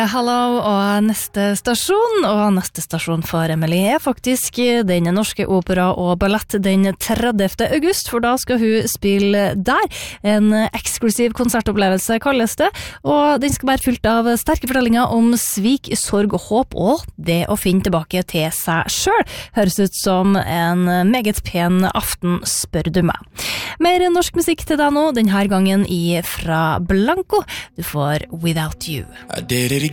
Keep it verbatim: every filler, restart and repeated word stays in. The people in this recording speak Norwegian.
Hallo, og neste stasjon, og neste stasjon for Emily er faktisk den norske opera og ballett den tredivte august, for da skal hun spille der. En eksklusiv konsertopplevelse kalles det, og den skal være fylt av sterke fortellinger om svik, sorg og håp, og det å finne tilbake til seg selv. Høres ut som en meget pen aften, spør du meg. Mer norsk musikk til deg nå, denne gangen i fra Blanco. Du får Without You. I did it